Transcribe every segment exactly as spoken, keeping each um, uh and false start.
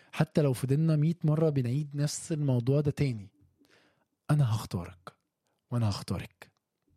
حتى لو فضلنا مئة مرة بنعيد نفس الموضوع ده تاني، أنا هختارك وأنا هختارك.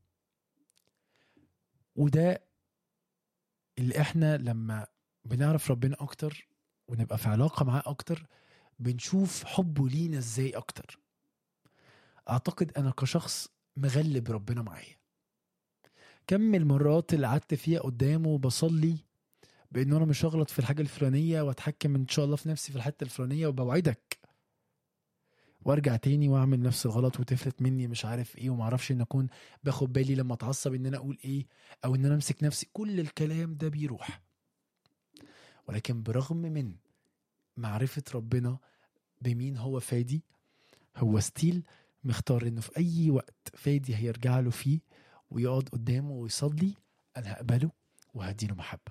وده اللي احنا لما بنعرف ربنا أكتر ونبقى في علاقة معاه أكتر بنشوف حبه لينا ازاي أكتر. أعتقد أنا كشخص مغلب ربنا معايا. كم المرات اللي قعدت فيها قدامه بصلي بأنه أنا مش هغلط في الحاجة الفلانية وأتحكم إن شاء الله في نفسي في الحتة الفلانية وبوعدك، وارجع تاني واعمل نفس الغلط وتفلت مني مش عارف ايه، ومعرفش ان اكون باخد بالي لما اتعصب ان انا اقول ايه او ان انا امسك نفسي. كل الكلام ده بيروح. ولكن برغم من معرفة ربنا بمين هو فادي، هو ستيل مختار انه في اي وقت فادي هيرجع له فيه ويقعد قدامه ويصلي، انا هقبله وهديله محبة.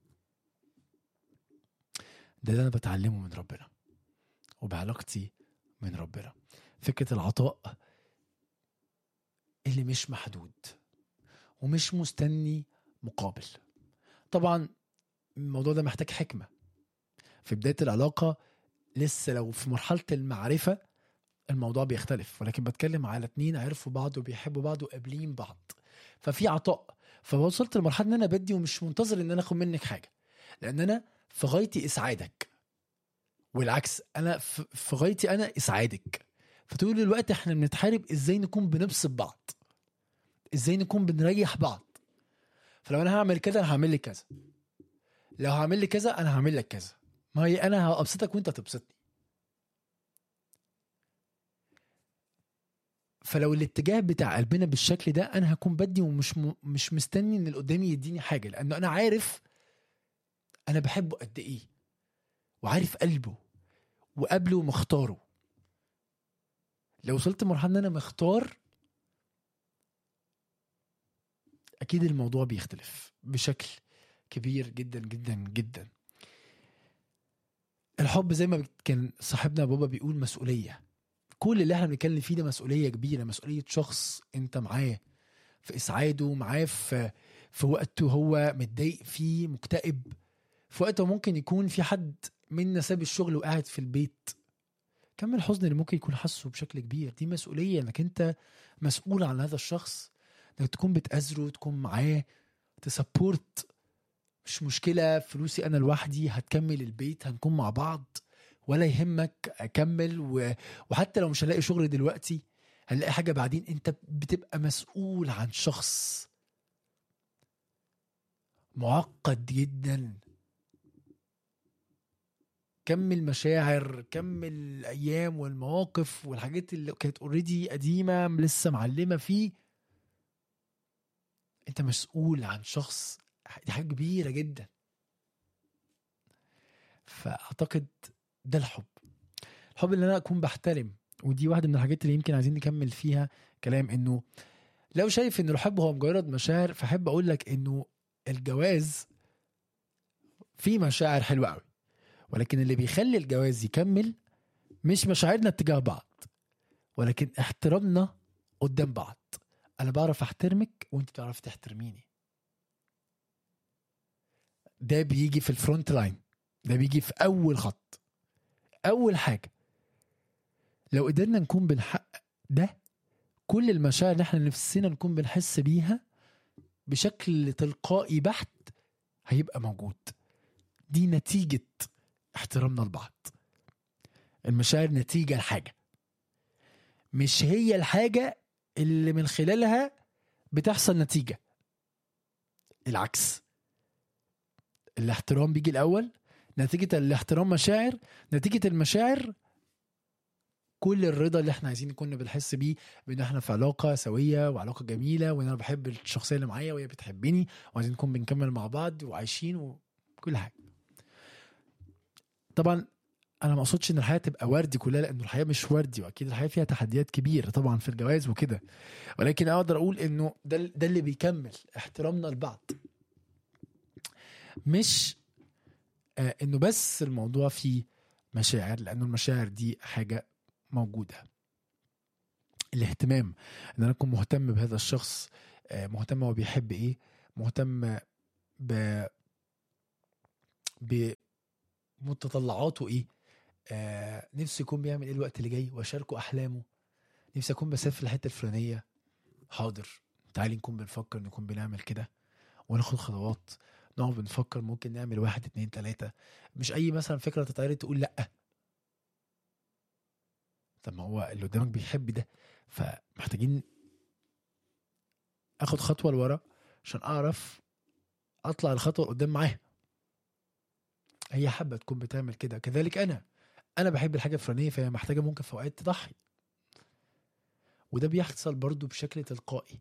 ده اللي انا بتعلمه من ربنا وبعلاقتي من ربنا. فكرة العطاء اللي مش محدود ومش مستني مقابل. طبعا الموضوع ده محتاج حكمة. في بداية العلاقة لسه لو في مرحلة المعرفة الموضوع بيختلف، ولكن بتكلم على اتنين عرفوا بعض وبيحبوا بعض وقابلين بعض، ففي عطاء. فوصلت لمرحلة ان انا بدي ومش منتظر ان انا اخد منك حاجة، لان انا في غايتي اسعادك، والعكس انا في غايتي انا اسعادك. فطول الوقت احنا بنتحارب ازاي نكون بنبسط بعض، ازاي نكون بنريح بعض. فلو انا هعمل كذا انا هعمل لك كذا، لو هعمل لك كذا انا هعمل لك كذا، ما هي انا هابسطك وانت تبسطني. فلو الاتجاه بتاع قلبنا بالشكل ده انا هكون بدي ومش م... مش مستني ان اللي قدامي يديني حاجه، لانه انا عارف انا بحبه قد ايه وعارف قلبه وقبله ومختاره. لو وصلت مرحله ان انا مختار اكيد الموضوع بيختلف بشكل كبير جدا جدا جدا. الحب زي ما كان صاحبنا بابا بيقول مسؤوليه. كل اللي احنا بنتكلم فيه ده مسؤوليه كبيره، مسؤوليه شخص انت معاه في اسعاده، معاه في في وقته هو متضايق فيه مكتئب، في وقته ممكن يكون في حد منا ساب الشغل وقاعد في البيت. كم الحزن اللي ممكن يكون حاسه بشكل كبير. دي مسؤوليه انك انت مسؤول عن هذا الشخص، انك تكون بتأزره، تكون معاه، تسبورت. مش مشكله فلوسي انا لوحدي، هتكمل البيت، هنكون مع بعض ولا يهمك اكمل و... وحتى لو مش هلاقي شغل دلوقتي هنلاقي حاجة بعدين. انت بتبقى مسؤول عن شخص معقد جدا. كم المشاعر، كم الايام والمواقف والحاجات اللي كانت اوريدي قديمة لسه معلمة فيه. انت مسؤول عن شخص، دي حاجة كبيرة جدا. فاعتقد ده الحب الحب اللي انا اكون بحترم. ودي واحدة من الحاجات اللي يمكن عايزين نكمل فيها كلام، انه لو شايف ان الحب هو مجرد مشاعر، فحب اقول لك انه الجواز فيه مشاعر حلوة قوي، ولكن اللي بيخلي الجواز يكمل مش مشاعرنا اتجاه بعض، ولكن احترامنا قدام بعض. انا بعرف احترمك وانت بتعرف تحترميني. ده بيجي في الفرونت لاين، ده بيجي في اول خط. اول حاجة لو قدرنا نكون بنحقق ده، كل المشاعر اللي احنا نفسنا نكون بنحس بيها بشكل تلقائي بحت هيبقى موجود. دي نتيجة احترامنا لبعض. المشاعر نتيجة الحاجة، مش هي الحاجة اللي من خلالها بتحصل نتيجة. العكس، الاحترام بيجي الأول، نتيجة الاحترام مشاعر، نتيجة المشاعر كل الرضا اللي احنا عايزين نكون بنحس بيه بان احنا في علاقة سوية وعلاقة جميلة، وان انا بحب الشخصية اللي معايا وهي بتحبني، وعايزين نكون بنكمل مع بعض وعايشين وكل حاجة. طبعا انا ما اقصدش ان الحياة تبقى وردي كلها، لانه الحياة مش وردي، واكيد الحياة فيها تحديات كبيرة طبعا في الجواز وكده، ولكن اقدر اقول انه ده ده اللي بيكمل احترامنا لبعض. مش آه انه بس الموضوع فيه مشاعر، لانه المشاعر دي حاجة موجودة. الاهتمام، ان انا اكون مهتم بهذا الشخص، آه مهتم هو بيحب ايه، مهتم ب بمتطلعاته ايه، آه نفسه يكون بيعمل ايه الوقت اللي جاي واشاركه احلامه. نفسي اكون بسافر الحته الفلانيه، حاضر تعالي نكون بنفكر نكون بنعمل كده وناخد خطوات، نقعد بنفكر ممكن نعمل واحد اتنين تلاتة. مش اي مثلا فكره تتعرض تقول لا. طب ما هو اللي قدامك بيحب ده، فمحتاجين اخد خطوه لورا عشان اعرف اطلع الخطوه قدام معاها. هي حابه تكون بتعمل كده، كذلك انا انا بحب الحاجه الفلانيه، فهي محتاجه ممكن في اوقات تضحي. وده بيحصل برضو بشكل تلقائي.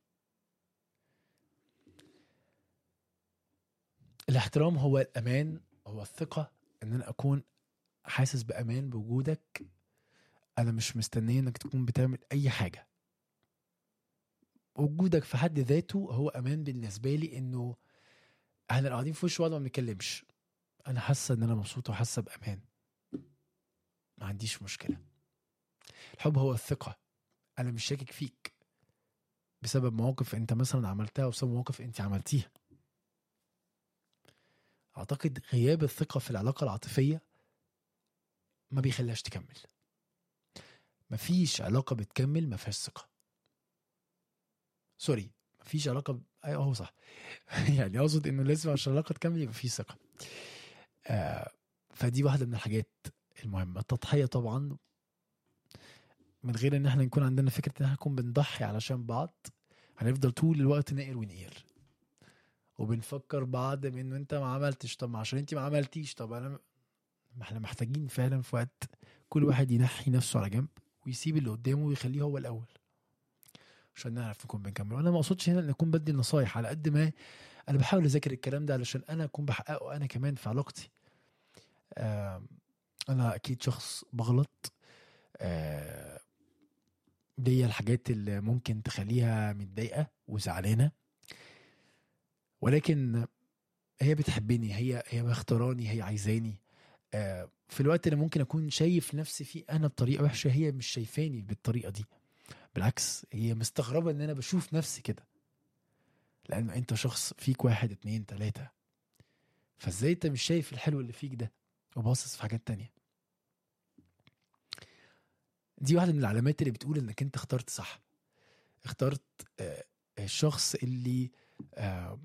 الاحترام هو الامان، هو الثقه، ان انا اكون حاسس بامان بوجودك. انا مش مستني انك تكون بتعمل اي حاجه، وجودك في حد ذاته هو امان بالنسبه لي. انه احنا قاعدين في وش بعض ما بنتكلمش، انا حاسه ان انا مبسوطه وحاسه بامان، ما عنديش مشكله. الحب هو الثقه، انا مش شاكك فيك بسبب مواقف انت مثلا عملتها وبسبب مواقف انت عملتيها. اعتقد غياب الثقه في العلاقه العاطفيه ما بيخليهاش تكمل. مفيش علاقه بتكمل ما فيهاش ثقه. سوري، مفيش علاقه ب... ايوه هو صح. يعني اقصد انه لازم عشان العلاقه تكمل يبقى في ثقه. آه فدي واحده من الحاجات المهمه. التضحيه طبعا، من غير ان احنا نكون عندنا فكره ان احنا نكون بنضحي علشان بعض، هنفضل طول الوقت نقر ونقير وبنفكر بعض بانه انت ما عملتش، طب عشان انت ما عملتيش، طب انا ما احنا محتاجين فعلا في وقت كل واحد ينحي نفسه على جنب ويسيب اللي قدامه ويخليه هو الاول عشان نعرف نكون بنكمل. وانا ما اقصدش هنا ان اكون بدي النصايح، على قد ما انا بحاول اذاكر الكلام ده علشان انا اكون بحققه انا كمان في علاقتي. آه انا اكيد شخص بغلط، آه دي الحاجات اللي ممكن تخليها متضايقه وزعلانه، ولكن هي بتحبني، هي هي مختاراني، هي عايزاني. آه في الوقت اللي ممكن اكون شايف نفسي فيه انا بطريقه وحشه، هي مش شايفاني بالطريقه دي، بالعكس هي مستغربه ان انا بشوف نفسي كده، لان انت شخص فيك واحد اتنين تلاته، فازاي انت مش شايف الحلو اللي فيك ده وباصص في حاجات تانية؟ دي واحده من العلامات اللي بتقول انك انت اخترت صح. اخترت آه الشخص اللي آه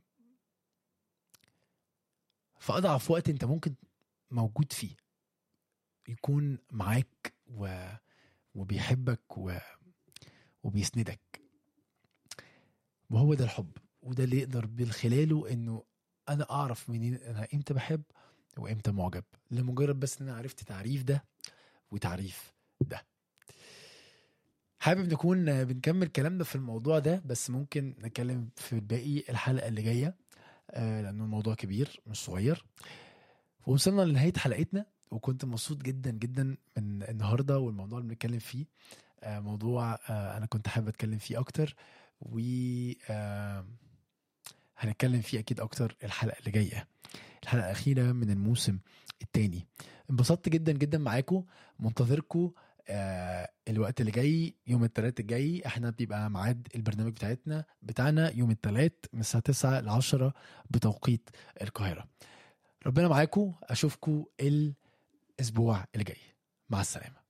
في اضعف وقت انت ممكن موجود فيه يكون معاك و... وبيحبك و... وبيسندك. وهو ده الحب، وده اللي يقدر بالخلاله انه انا اعرف منين انا امتى بحب وامتى معجب، لمجرد بس ان انا عرفت تعريف ده وتعريف ده. حابب نكون بنكمل كلامنا في الموضوع ده، بس ممكن نتكلم في باقي الحلقة اللي جاية، آه لأنه الموضوع كبير مش صغير. ووصلنا لنهاية حلقتنا، وكنت مبسوط جدا جدا من النهاردة والموضوع اللي بنتكلم فيه. آه موضوع آه أنا كنت حابب أتكلم فيه أكتر، و آه هنتكلم فيه أكيد أكتر الحلقة اللي جاية، الحلقة الأخيرة من الموسم الثاني. انبسطت جدا جدا معاكم، منتظركم آه الوقت اللي جاي يوم الثلاث الجاي. احنا بيبقى ميعاد البرنامج بتاعتنا بتاعنا يوم الثلاث من الساعة تسعة لعشرة بتوقيت القاهرة. ربنا معاكم، اشوفكم الاسبوع اللي جاي، مع السلامة.